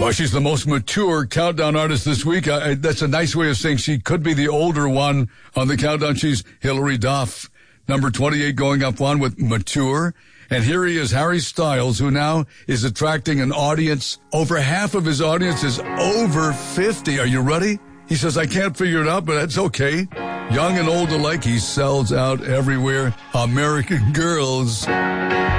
Well, she's the most mature countdown artist this week. That's a nice way of saying she could be the older one on the countdown. She's Hilary Duff, number 28, going up one with Mature. And here he is, Harry Styles, who now is attracting an audience. Over half of his audience is over 50. Are you ready? He says, I can't figure it out, but that's okay. Young and old alike, he sells out everywhere. American Girls.